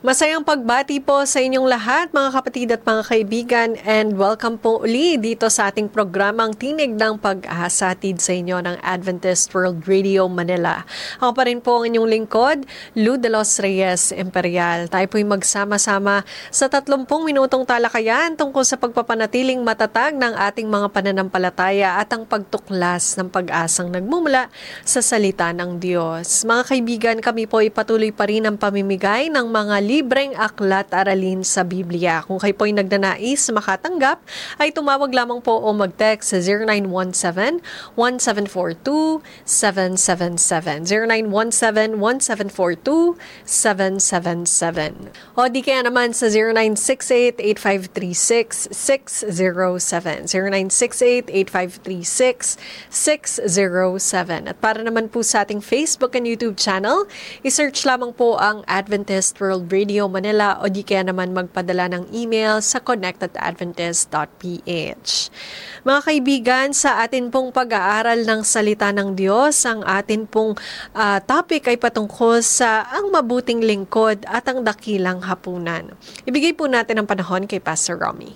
Masayang pagbati po sa inyong lahat mga kapatid at mga kaibigan, and welcome po uli dito sa ating programang Tinig ng Pag-asa, hatid sa inyo ng Adventist World Radio Manila. Ako pa rin po ang inyong lingkod, Lou de los Reyes Imperial. Tayo po'y magsama-sama sa 30 minutong talakayan tungkol sa pagpapanatiling matatag ng ating mga pananampalataya at ang pagtuklas ng pag-asang nagmumula sa salita ng Diyos. Mga kaibigan, kami po ay patuloy pa rin ang pamimigay ng mga libreng aklat aralin sa Biblia. Kung kayo po'y nagnanais makatanggap, ay tumawag lamang po o mag-text sa 0917-1742-777. 0917-1742-777. O di kaya naman sa 0968-8536-607. 0968-8536-607. At para naman po sa ating Facebook and YouTube channel, isearch lamang po ang Adventist World Radio Manila o di kaya naman magpadala ng email sa connect@adventist.ph. Mga kaibigan, sa atin pong pag-aaral ng salita ng Diyos, ang atin pong topic ay patungkol sa ang mabuting lingkod at ang dakilang hapunan. Ibigay po natin ang panahon kay Pastor Romy.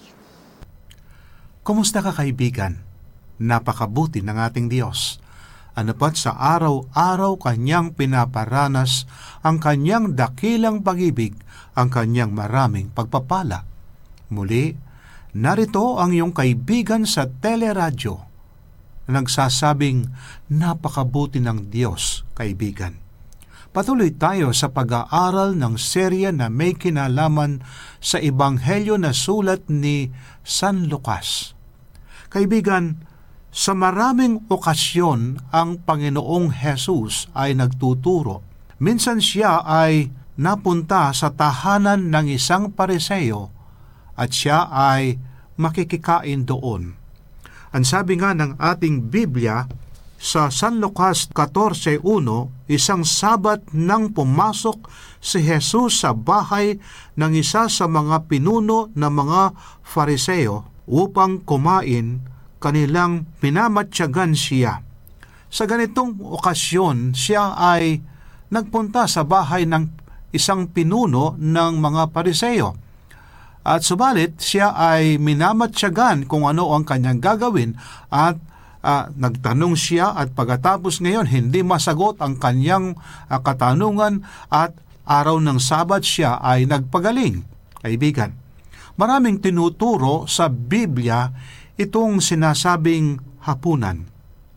Kumusta ka, kaibigan? Napakabuti ng ating Diyos. Ano pat sa araw-araw kanyang pinaparanas ang kanyang dakilang pag-ibig, ang kanyang maraming pagpapala. Muli, narito ang iyong kaibigan sa teleradyo na nagsasabing napakabuti ng Diyos, kaibigan. Patuloy tayo sa pag-aaral ng serya na may kinalaman sa Ebanghelyo na sulat ni San Lucas. Kaibigan, sa maraming okasyon ang Panginoong Hesus ay nagtuturo. Minsan siya ay napunta sa tahanan ng isang Pariseo at siya ay makikikain doon. Ang sabi nga ng ating Biblia sa San Lucas 14:1, isang Sabat nang pumasok si Jesus sa bahay ng isa sa mga pinuno ng mga Fariseo upang kumain, kanilang pinamatsyagan siya. Sa ganitong okasyon, siya ay nagpunta sa bahay ng isang pinuno ng mga Pariseo. At subalit, siya ay minamatsyagan kung ano ang kanyang gagawin at nagtanong siya at pagkatapos ngayon hindi masagot ang kanyang katanungan at araw ng Sabat siya ay nagpagaling. Kaibigan, maraming tinuturo sa Biblia itong sinasabing hapunan.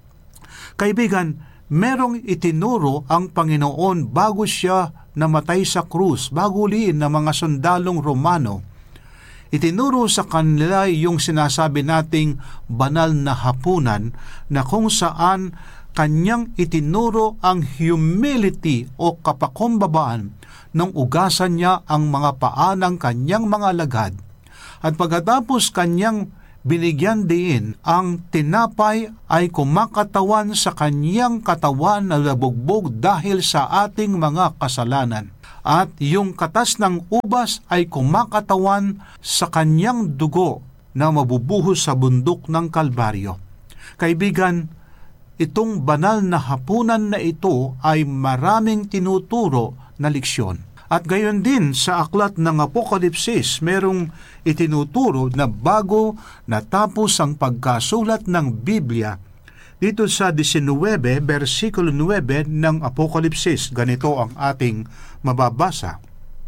Kaibigan, merong itinuro ang Panginoon bago siya namatay sa krus, bago liin ng mga sundalong Romano. Itinuro sa kanila yung sinasabi nating banal na hapunan na kung saan kanyang itinuro ang humility o kapakumbabaan nung ugasan niya ang mga paa ng kanyang mga alagad. At pagkatapos kanyang binigyan din ang tinapay ay kumakatawan sa kanyang katawan na nabugbog dahil sa ating mga kasalanan. At yung katas ng ubas ay kumakatawan sa kanyang dugo na mabubuhos sa bundok ng Kalbaryo. Kaibigan, itong banal na hapunan na ito ay maraming tinuturo na leksyon. At gayon din sa aklat ng Apokalipsis, merong itinuturo na bago natapos ang pagkasulat ng Biblia. Dito sa 19, versikulo 9 ng Apokalipsis, ganito ang ating mababasa.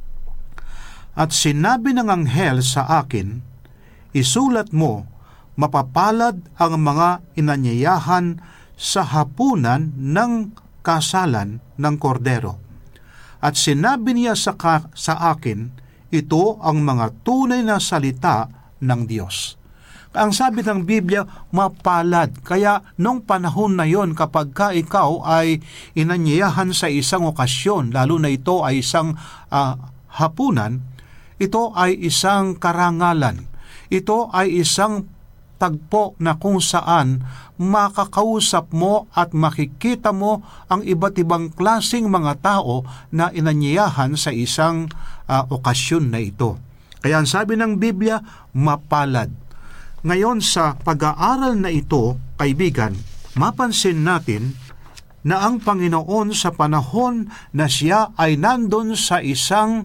At sinabi ng anghel sa akin, isulat mo, mapapalad ang mga inanyayahan sa hapunan ng kasalan ng kordero. At sinabi niya sa akin, ito ang mga tunay na salita ng Diyos. Ang sabi ng Biblia, mapalad. Kaya nung panahon na yon, kapag ka ikaw ay inanyayahan sa isang okasyon, lalo na ito ay isang hapunan, ito ay isang karangalan. Ito ay isang tagpo na kung saan makakausap mo at makikita mo ang iba't ibang klaseng mga tao na inanyayahan sa isang okasyon na ito. Kaya ang sabi ng Biblia, mapalad. Ngayon sa pag-aaral na ito, kaibigan, mapansin natin na ang Panginoon sa panahon na siya ay nandun sa isang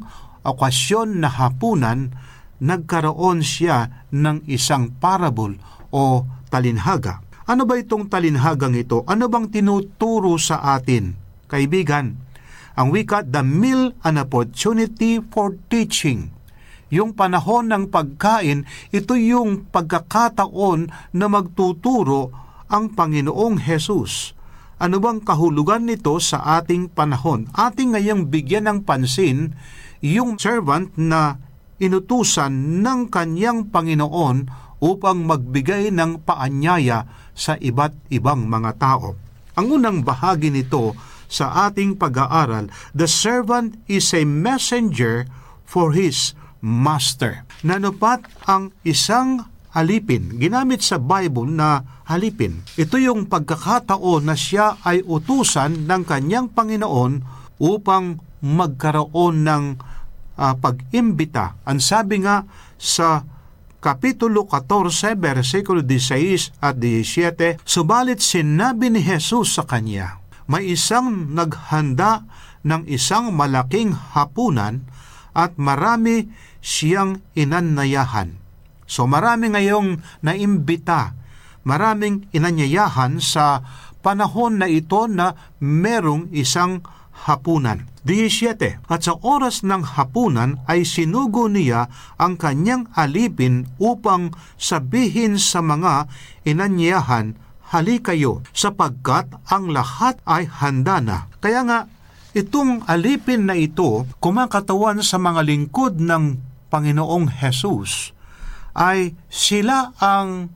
okasyon na hapunan, nagkaroon siya ng isang parable o talinhaga. Ano ba itong talinhagang ito? Ano bang tinuturo sa atin? Kaibigan, ang wika, the meal an opportunity for teaching. Yung panahon ng pagkain, ito yung pagkakataon na magtuturo ang Panginoong Hesus. Ano bang kahulugan nito sa ating panahon? Ating ngayong bigyan ng pansin yung servant na inutusan ng kanyang Panginoon upang magbigay ng paanyaya sa iba't ibang mga tao. Ang unang bahagi nito sa ating pag-aaral, the servant is a messenger for his master. Nanupat ang isang alipin, ginamit sa Bible na alipin. Ito yung pagkakataon na siya ay utusan ng kanyang Panginoon upang magkaroon ng pag-imbita. Ang sabi nga sa Kapitulo 14, versikulo 16 at 17, subalit sinabi ni Jesus sa kanya, may isang naghanda ng isang malaking hapunan at marami siyang inanyayahan. So marami ngayong naimbita, maraming inanyayahan sa panahon na ito na merong isang hapunan. 17. At sa oras ng hapunan ay sinugo niya ang kanyang alipin upang sabihin sa mga inanyayahan, hali kayo, sapagkat ang lahat ay handa na. Kaya nga, itong alipin na ito, kumakatawan sa mga lingkod ng Panginoong Hesus, ay siya ang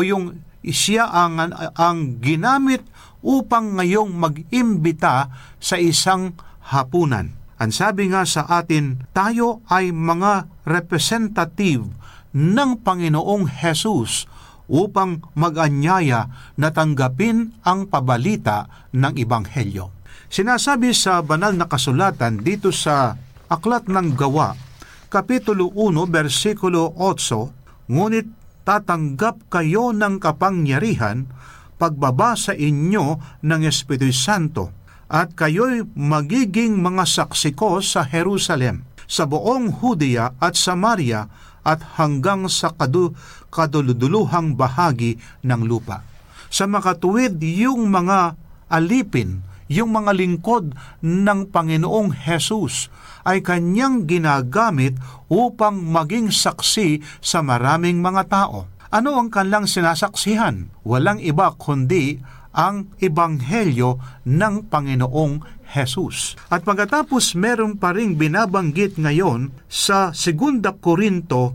ginamit upang ngayong mag-imbita sa isang hapunan. Ang sabi nga sa atin, tayo ay mga representative ng Panginoong Hesus upang mag-anyaya na tanggapin ang pabalita ng Ebanghelyo. Sinasabi sa banal na kasulatan dito sa Aklat ng Gawa, Kapitulo 1, versikulo 8, ngunit tatanggap kayo ng kapangyarihan pagbaba sa inyo ng Espiritu Santo, at kayo'y magiging mga saksi ko sa Jerusalem, sa buong Judea at Samaria, at hanggang sa kaduluduluhang bahagi ng lupa. Sa makatuwid yung mga alipin, yung mga lingkod ng Panginoong Hesus ay kanyang ginagamit upang maging saksi sa maraming mga tao. Ano ang kanilang sinasaksihan? Walang iba kundi ang Ebanghelyo ng Panginoong Hesus. At pagkatapos meron pa ring binabanggit ngayon sa 2 Korinto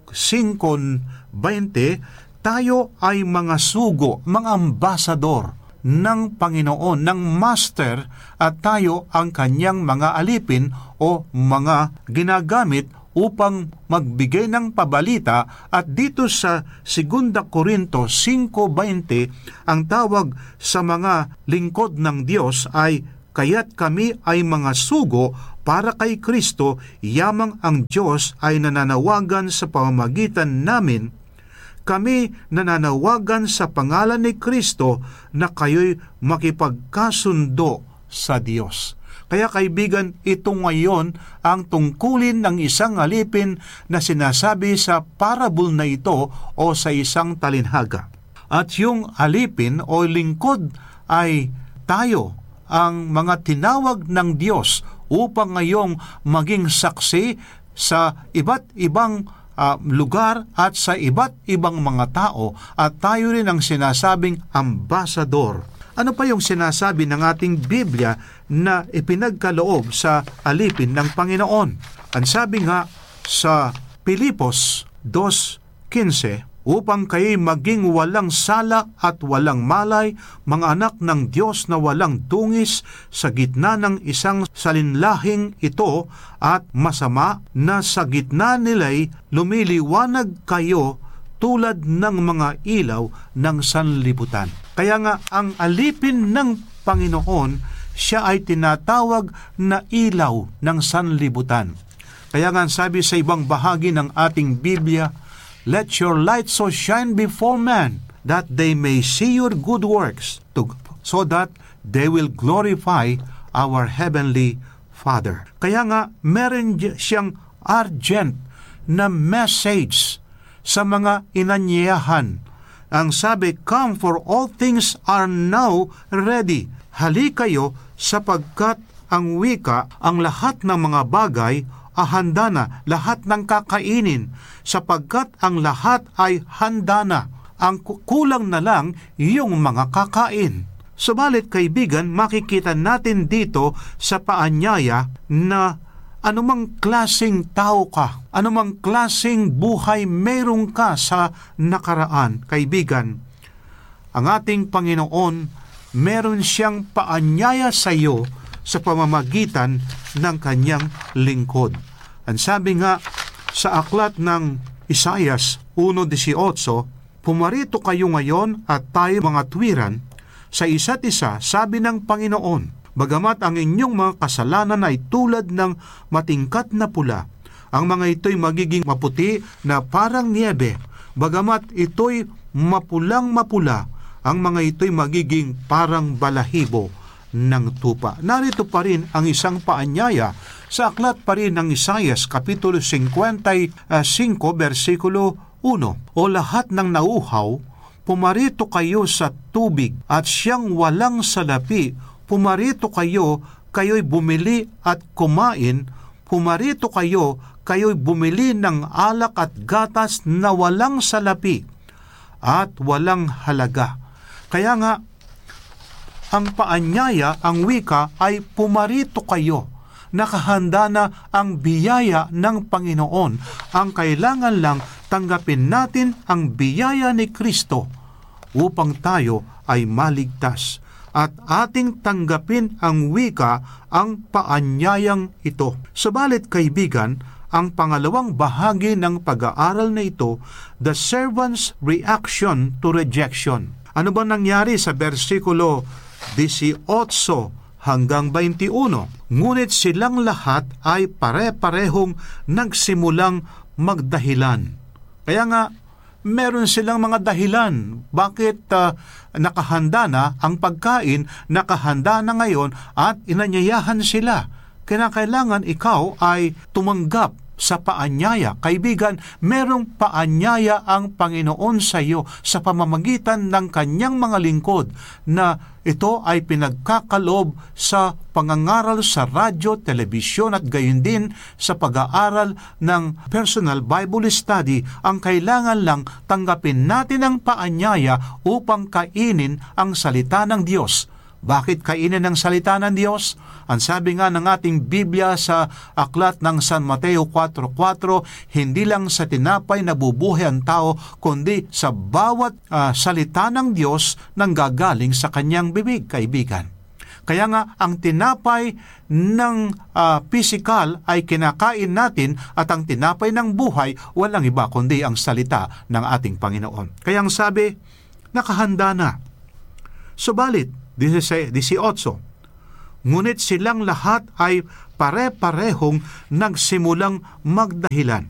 5:20, tayo ay mga sugo, mga ambasador ng Panginoon, ng Master, at tayo ang kanyang mga alipin o mga ginagamit upang magbigay ng pabalita. At dito sa 2 Korinto 5:20, ang tawag sa mga lingkod ng Diyos ay, kaya't kami ay mga sugo para kay Kristo, yamang ang Diyos ay nananawagan sa pamamagitan namin. Kami nananawagan sa pangalan ni Kristo na kayo'y makipagkasundo sa Diyos. Kaya kaibigan, ito ngayon ang tungkulin ng isang alipin na sinasabi sa parable na ito o sa isang talinhaga. At yung alipin o lingkod ay tayo, ang mga tinawag ng Diyos upang ngayong maging saksi sa iba't ibang lugar at sa iba't ibang mga tao, at tayo rin ang sinasabing ambasador. Ano pa yung sinasabi ng ating Biblia na ipinagkaloob sa alipin ng Panginoon? Ang sabi nga sa Pilipos 2:15, upang kayo'y maging walang sala at walang malay, mga anak ng Diyos na walang dungis sa gitna ng isang salinlahing ito at masama, na sa gitna nila'y lumiliwanag kayo tulad ng mga ilaw ng sanlibutan. Kaya nga, ang alipin ng Panginoon, siya ay tinatawag na ilaw ng sanlibutan. Kaya nga, sabi sa ibang bahagi ng ating Biblia, let your light so shine before men, that they may see your good works, so that they will glorify our Heavenly Father. Kaya nga, meron siyang urgent na message sa mga inanyayahan. Ang sabi, "Come, for all things are now ready." Hali kayo sapagkat ang wika, ang lahat ng mga bagay, handa na, lahat ng kakainin, sapagkat ang lahat ay handa na. Ang kulang na lang yung mga kakain. Subalit kaibigan, makikita natin dito sa paanyaya na anumang klaseng tao ka, anumang klaseng buhay meron ka sa nakaraan, kaibigan, ang ating Panginoon, meron siyang paanyaya sa iyo sa pamamagitan ng kanyang lingkod. Ang sabi nga sa aklat ng Isaias 1:18, "Pumarito kayo ngayon at tayo mga tuwiran sa isa't isa," sabi ng Panginoon, "bagamat ang inyong mga kasalanan ay tulad ng matingkat na pula, ang mga ito'y magiging maputi na parang niebe. Bagamat ito'y mapulang-mapula, ang mga ito'y magiging parang balahibo ng tupa." Narito pa rin ang isang paanyaya sa aklat pa rin ng Isaias, Kapitulo 55, versikulo 1. "O lahat ng nauhaw, pumarito kayo sa tubig, at siyang walang salapi, pumarito kayo, kayo'y bumili at kumain, pumarito kayo, kayo'y bumili ng alak at gatas na walang salapi at walang halaga." Kaya nga, ang paanyaya, ang wika ay pumarito kayo. Nakahanda na ang biyaya ng Panginoon. Ang kailangan lang, tanggapin natin ang biyaya ni Kristo upang tayo ay maligtas. At ating tanggapin ang wika, ang paanyayang ito. Subalit kaibigan, ang pangalawang bahagi ng pag-aaral na ito, the servant's reaction to rejection. Ano ba nangyari sa versikulo 18 hanggang 21? "Ngunit silang lahat ay pare-parehong nagsimulang magdahilan." Kaya nga, meron silang mga dahilan. Bakit nakahanda na ang pagkain, nakahanda na ngayon at inanyayahan sila. Kailangan ikaw ay tumanggap sa paanyaya. Kaibigan, merong paanyaya ang Panginoon sa iyo sa pamamagitan ng kanyang mga lingkod na ito ay pinagkakaloob sa pangangaral sa radyo, telebisyon at gayon din sa pag-aaral ng personal Bible study. Ang kailangan lang, tanggapin natin ang paanyaya upang kainin ang salita ng Diyos. Bakit kainin ang salita ng Diyos? Ang sabi nga ng ating Biblia sa aklat ng San Mateo 4:4, "Hindi lang sa tinapay nabubuhay ang tao, kundi sa bawat salita ng Diyos nang gagaling sa kanyang bibig," kaibigan. Kaya nga, ang tinapay ng pisikal ay kinakain natin at ang tinapay ng buhay, walang iba kundi ang salita ng ating Panginoon. Kaya ang sabi, nakahanda na. Subalit, 18, "Ngunit silang lahat ay pare-parehong nagsimulang magdahilan.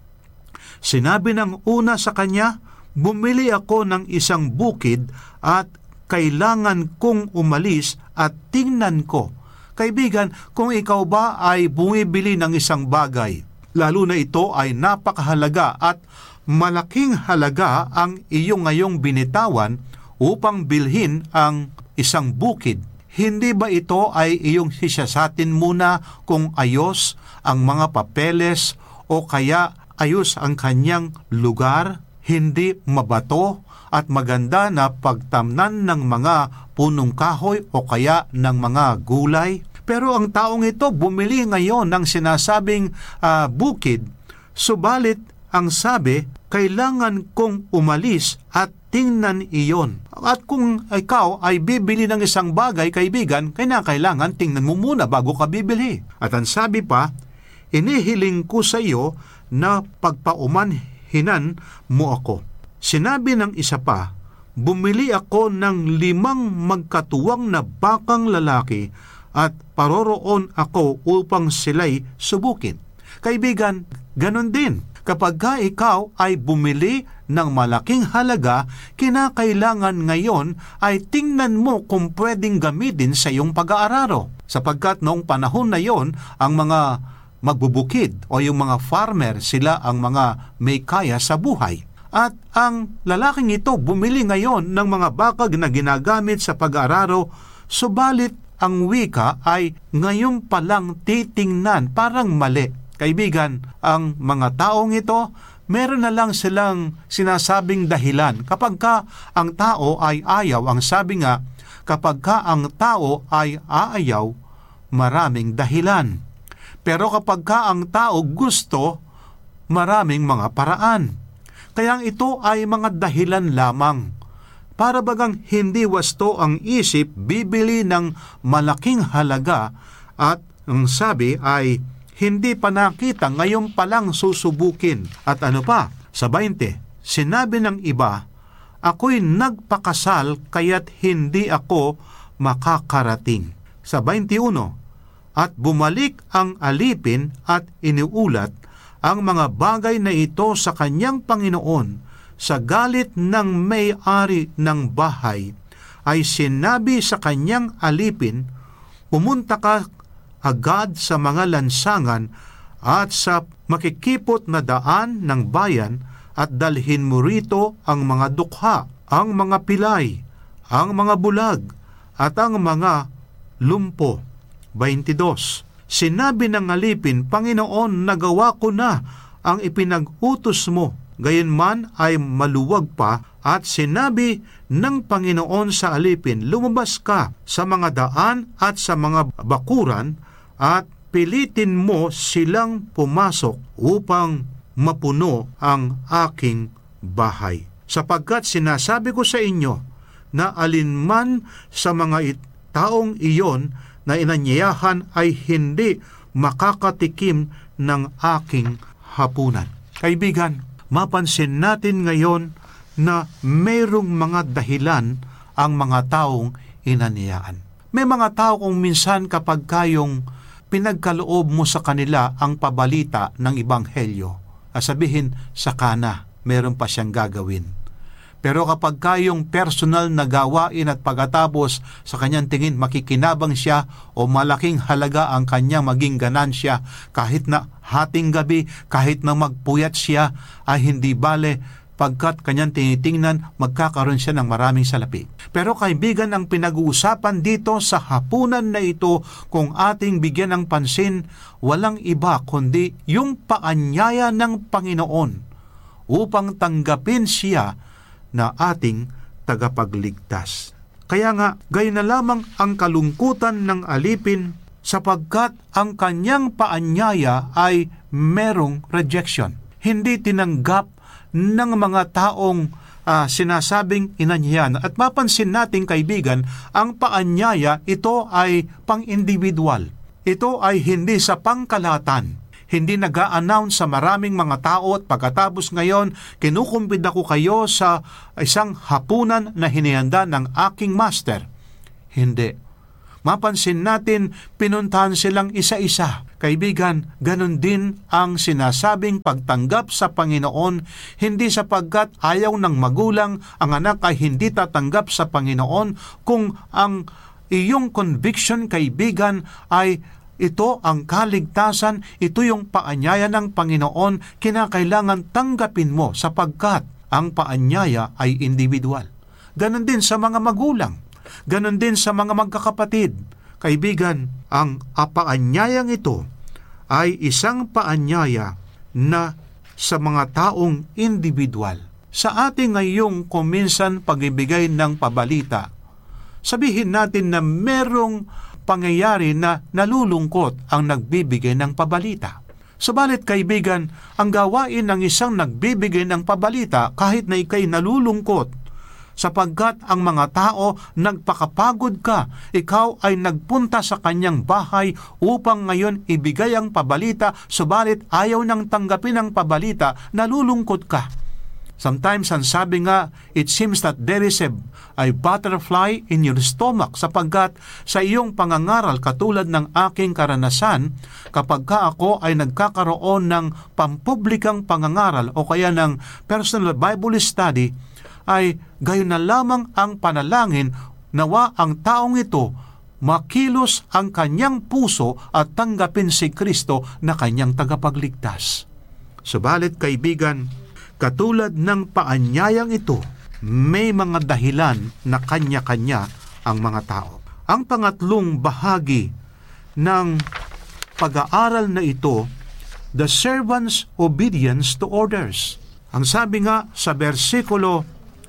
Sinabi ng una sa kanya, 'Bumili ako ng isang bukid at kailangan kong umalis at tingnan ko.'" Kaibigan, kung ikaw ba ay bumibili ng isang bagay, lalo na ito ay napakahalaga at malaking halaga ang iyong ngayong binitawan upang bilhin ang isang bukid, hindi ba ito ay iyong sisasatin muna kung ayos ang mga papeles o kaya ayos ang kanyang lugar, hindi mabato at maganda na pagtamnan ng mga punong kahoy o kaya ng mga gulay? Pero ang taong ito bumili ngayon ng sinasabing bukid, subalit ang sabi, kailangan kong umalis at tingnan iyon. At kung ikaw ay bibili ng isang bagay, kaibigan, kailangan tingnan mo muna bago ka bibili. At ang sabi pa, inihiling ko sa iyo na pagpaumanhinan mo ako. Sinabi ng isa pa, bumili ako ng 5 magkatuwang na bakang lalaki at paroroon ako upang sila'y subukin. Kaibigan, ganon din. Kapag ikaw ay bumili ng malaking halaga, kinakailangan ngayon ay tingnan mo kung pwedeng gamitin sa iyong pag-aararo. Sapagkat noong panahon na yon, ang mga magbubukid o yung mga farmer, sila ang mga may kaya sa buhay. At ang lalaking ito bumili ngayon ng mga bakag na ginagamit sa pag-aararo, subalit ang wika ay ngayon palang titingnan parang mali. Kaibigan, ang mga taong ito, meron na lang silang sinasabing dahilan. Kapag ka ang tao ay ayaw, ang sabi nga, kapag ka ang tao ay aayaw, maraming dahilan. Pero kapag ka ang tao gusto, maraming mga paraan. Kaya ito ay mga dahilan lamang. Para bagang hindi wasto ang isip, bibili ng malaking halaga at ang sabi ay hindi pa nakita, ngayon palang susubukin. At ano pa? Sa 20, sinabi ng iba, ako'y nagpakasal kaya't hindi ako makakarating. Sa 21, at bumalik ang alipin at iniulat ang mga bagay na ito sa kanyang Panginoon. Sa galit ng may-ari ng bahay, ay sinabi sa kanyang alipin, pumunta ka agad sa mga lansangan at sa makikipot na daan ng bayan at dalhin mo rito ang mga dukha, ang mga pilay, ang mga bulag, at ang mga lumpo. 22. Sinabi ng alipin, Panginoon, nagawa ko na ang ipinag-utos mo. Gayunman ay maluwag pa, at sinabi ng Panginoon sa alipin, lumabas ka sa mga daan at sa mga bakuran at pilitin mo silang pumasok upang mapuno ang aking bahay. Sapagkat sinasabi ko sa inyo na alinman sa mga taong iyon na inanyayahan ay hindi makakatikim ng aking hapunan. Kaibigan, mapansin natin ngayon na mayroong mga dahilan ang mga taong inanyayaan. May mga tao kung minsan kapag kayong pinagkaloob mo sa kanila ang pabalita ng Ebanghelyo, sabihin, saka na, meron pa siyang gagawin. Pero kapag kayong personal na gawain at pagkatapos sa kanyang tingin makikinabang siya o malaking halaga ang kanyang maging ganansya, kahit na hating gabi, kahit na magpuyat siya, ay hindi bale, pagkat kanyang tinitingnan, magkakaroon siya ng maraming salapi. Pero kaibigan, ang pinag-uusapan dito sa hapunan na ito, kung ating bigyan ng pansin, walang iba kundi yung paanyaya ng Panginoon upang tanggapin siya na ating tagapagligtas. Kaya nga, gayon na lamang ang kalungkutan ng alipin sapagkat ang kanyang paanyaya ay merong rejection. Hindi tinanggap ng mga taong sinasabing inanyayahan. At mapansin natin, kaibigan, ang paanyaya, ito ay pang-individual. Ito ay hindi sa pangkalahatan. Hindi nag-a-announce sa maraming mga tao at pagkatapos ngayon, kinukumbida ko kayo sa isang hapunan na hinihanda ng aking master. Hindi. Mapansin natin, pinuntahan silang isa-isa. Kaibigan, ganun din ang sinasabing pagtanggap sa Panginoon, hindi sapagkat ayaw ng magulang ang anak ay hindi tatanggap sa Panginoon, kung ang iyong conviction, kaibigan, ay ito ang kaligtasan, ito yung paanyaya ng Panginoon, kinakailangan tanggapin mo sapagkat ang paanyaya ay individual. Ganon din sa mga magulang, ganon din sa mga magkakapatid. Kaibigan, ang paanyayang ito ay isang paanyaya na sa mga taong individual. Sa ating ngayong kuminsan pagbibigay ng pabalita, sabihin natin na merong pangyayari na nalulungkot ang nagbibigay ng pabalita. Subalit kaibigan, ang gawain ng isang nagbibigay ng pabalita kahit na ikay nalulungkot, sapagkat ang mga tao nagpakapagod ka, ikaw ay nagpunta sa kanyang bahay upang ngayon ibigay ang pabalita, subalit ayaw nang tanggapin ang pabalita, nalulungkot ka. Sometimes, ang sabi nga, it seems that there is a butterfly in your stomach sapagkat sa iyong pangangaral, katulad ng aking karanasan, kapag ka ako ay nagkakaroon ng pampublikang pangangaral o kaya ng personal Bible study, ay gayon na lamang ang panalangin, nawa ang taong ito makilos ang kanyang puso at tanggapin si Kristo na kanyang tagapagligtas. Subalit, kaibigan, katulad ng paanyayang ito, may mga dahilan na kanya-kanya ang mga tao. Ang pangatlong bahagi ng pag-aaral na ito, the servant's obedience to orders. Ang sabi nga sa versikulo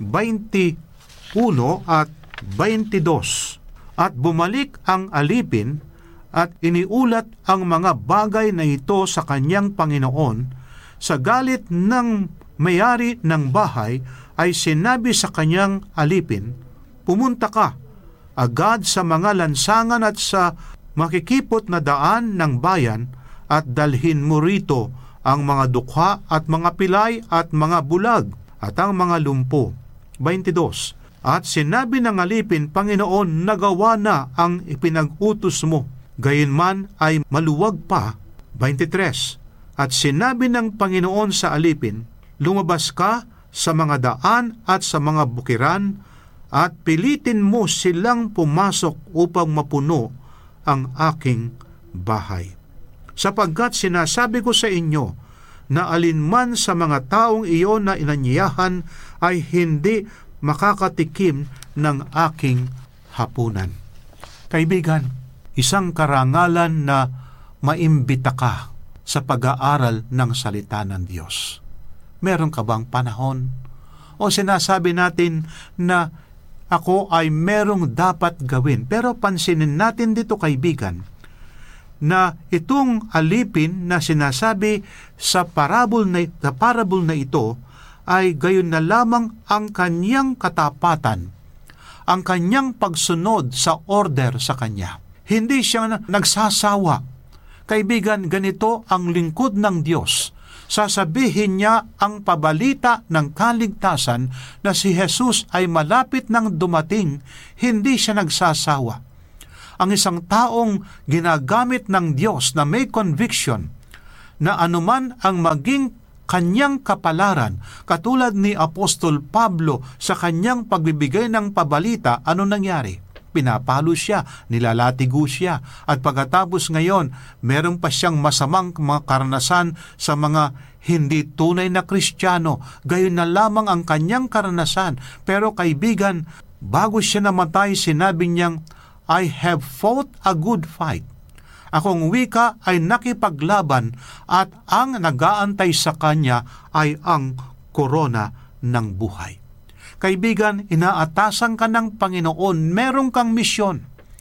21 at 22, at bumalik ang alipin at iniulat ang mga bagay na ito sa kanyang Panginoon. Sa galit ng may-ari ng bahay ay sinabi sa kanyang alipin, pumunta ka agad sa mga lansangan at sa makikipot na daan ng bayan at dalhin mo rito ang mga dukha at mga pilay at mga bulag at ang mga lumpo. 22. At sinabi ng alipin, Panginoon, nagawa na ang ipinag-utos mo. Gayunman ay maluwag pa. 23. At sinabi ng Panginoon sa alipin, lumabas ka sa mga daan at sa mga bukiran at pilitin mo silang pumasok upang mapuno ang aking bahay. Sapagkat sinasabi ko sa inyo na alinman sa mga taong iyon na inanyayahan ay hindi makakatikim ng aking hapunan. Kaibigan, isang karangalan na maimbita ka sa pag-aaral ng salita ng Diyos. Meron ka bang panahon? O sinasabi natin na ako ay merong dapat gawin. Pero pansinin natin dito, kaibigan, na itong alipin na sinasabi sa parable na ito ay gayon na lamang ang kanyang katapatan, ang kanyang pagsunod sa order sa kanya. Hindi siya nagsasawa. Kaibigan, ganito ang lingkod ng Diyos. Sasabihin niya ang pabalita ng kaligtasan na si Jesus ay malapit nang dumating, hindi siya nagsasawa. Ang isang taong ginagamit ng Diyos na may conviction na anuman ang maging kanyang kapalaran, katulad ni Apostol Pablo sa kanyang pagbibigay ng pabalita, ano nangyari? Pinapalo siya, nilalatigo siya, at pagkatapos ngayon, meron pa siyang masamang mga karanasan sa mga hindi tunay na Kristiyano. Gayon na lamang ang kanyang karanasan. Pero kaibigan, bago siya namatay, sinabi niyang, I have fought a good fight. Akong wika ay nakipaglaban at ang nag-aantay sa kanya ay ang korona ng buhay. Kaibigan, inaatasan ka ng Panginoon, meron kang misyon.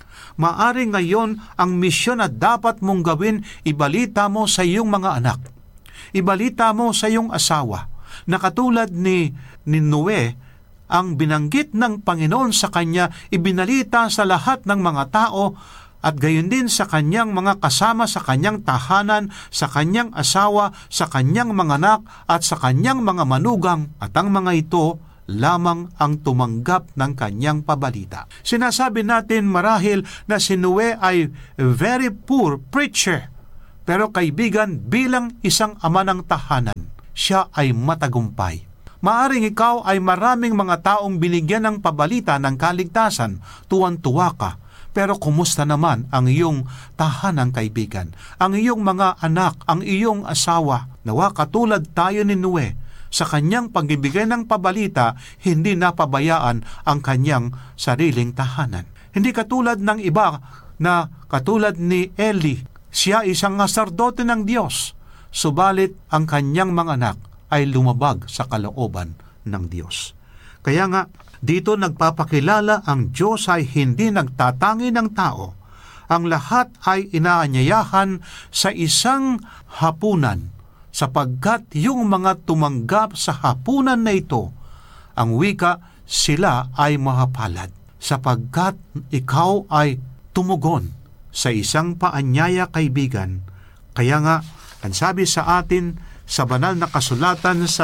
Maari ngayon ang misyon na dapat mong gawin, ibalita mo sa iyong mga anak. Ibalita mo sa iyong asawa na katulad ni Noe, ang binanggit ng Panginoon sa kanya, ibinalita sa lahat ng mga tao at gayon din sa kanyang mga kasama sa kanyang tahanan, sa kanyang asawa, sa kanyang mga anak at sa kanyang mga manugang, at ang mga ito lamang ang tumanggap ng kanyang pabalita. Sinasabi natin marahil na si Noe ay very poor preacher, pero kaibigan, bilang isang ama ng tahanan, siya ay matagumpay. Maaring ikaw ay maraming mga taong binigyan ng pabalita ng kaligtasan, tuwan-tuwa ka. Pero kumusta naman ang iyong tahanang, kaibigan? Ang iyong mga anak, ang iyong asawa? Nawa katulad tayo ni Noe, sa kanyang pagbibigay ng pabalita, hindi napabayaan ang kanyang sariling tahanan. Hindi katulad ng iba na katulad ni Eli, siya isang saserdote ng Diyos, subalit ang kanyang mga anak ay lumabag sa kalooban ng Diyos. Kaya nga, dito nagpapakilala ang Diyos ay hindi nagtatangi ng tao. Ang lahat ay inaanyayahan sa isang hapunan, sapagkat yung mga tumanggap sa hapunan na ito, ang wika, sila ay mahapalad, sapagkat ikaw ay tumugon sa isang paanyaya, kaibigan. Kaya nga, ang sabi sa atin sa banal na kasulatan sa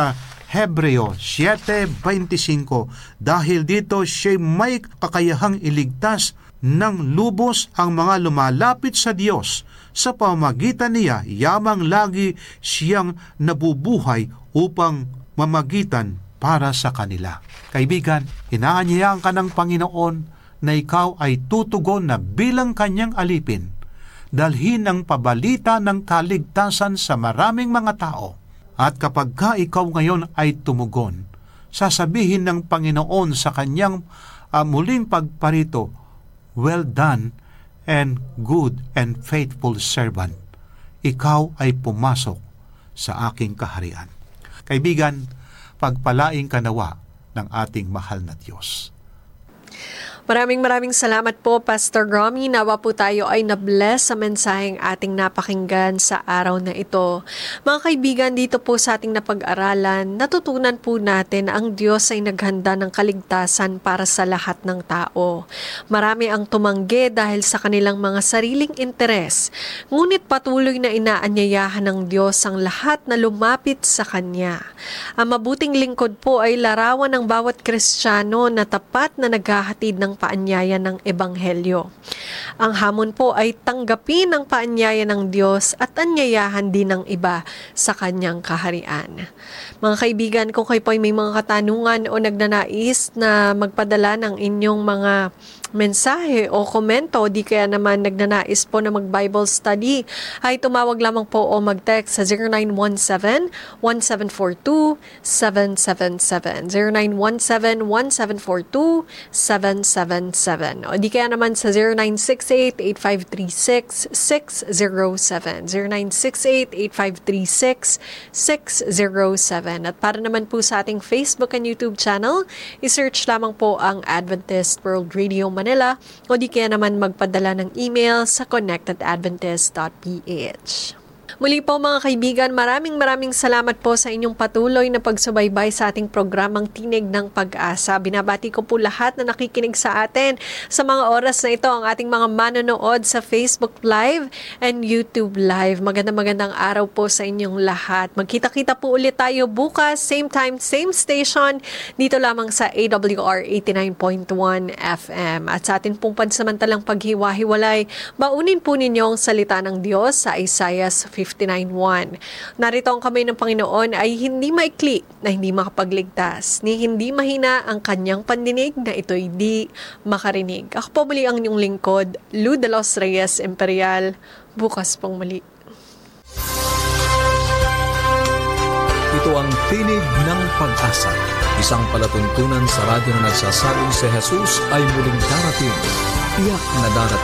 Hebreo 7:25, dahil dito siya may kakayahang iligtas ng lubos ang mga lumalapit sa Diyos. Sa pamamagitan niya, yamang lagi siyang nabubuhay upang mamagitan para sa kanila. Kaibigan, inaanyayahan ka ng Panginoon na ikaw ay tutugon na bilang kanyang alipin, dalhin ang pabalita ng kaligtasan sa maraming mga tao. At kapag ka ikaw ngayon ay tumugon, sasabihin ng Panginoon sa kanyang muling pagparito, "Well done and good and faithful servant. Ikaw ay pumasok sa aking kaharian." Kaibigan, pagpalaing ka nawa ng ating mahal na Diyos. Maraming salamat po, Pastor Romy. Nawa po tayo ay na-bless sa mensaheng ating napakinggan sa araw na ito. Mga kaibigan, dito po sa ating napag-aralan, natutunan po natin ang Diyos ay naghanda ng kaligtasan para sa lahat ng tao. Marami ang tumanggi dahil sa kanilang mga sariling interes. Ngunit patuloy na inaanyayahan ng Diyos ang lahat na lumapit sa Kanya. Ang mabuting lingkod po ay larawan ng bawat Kristiyano na tapat na naghahatid ng paanyaya ng Ebanghelyo. Ang hamon po ay tanggapin ang paanyaya ng Diyos at anyayahan din ng iba sa Kanyang kaharian. Mga kaibigan, kung kayo po ay may mga katanungan o nagnanais na magpadala ng inyong mga mensahe o komento, di kaya naman nagnanais po na mag-Bible study, ay tumawag lamang po o mag-text sa 0917-1742-777. 0917-1742-777. O di kaya naman sa 0968-8536-607. 0968-8536-607. At para naman po sa ating Facebook and YouTube channel, isearch lamang po ang Adventist World Radio Manila o di kaya naman magpadala ng email sa connectedadventist.ph. Muli po mga kaibigan, maraming salamat po sa inyong patuloy na pagsubaybay sa ating programang Tinig ng Pag-asa. Binabati ko po lahat na nakikinig sa atin sa mga oras na ito, ang ating mga manonood sa Facebook Live and YouTube Live. Magandang araw po sa inyong lahat. Magkita-kita po ulit tayo bukas, same time, same station, dito lamang sa AWR 89.1 FM. At sa atin pong pansamantalang paghiwa-hiwalay, baunin po ninyo ang salita ng Diyos sa Isaiah 59:1. Narito ang kamay ng Panginoon ay hindi maikli na hindi makapagligtas, ni hindi mahina ang kanyang pandinig na ito'y di makarinig. Ako po muli ang inyong lingkod, Lou de los Reyes Imperial. Bukas pong muli. Ito ang Tinig ng Pag-asa, isang palatuntunan sa radyo na nagsasabing si Jesus ay muling darating. Tiyak na darating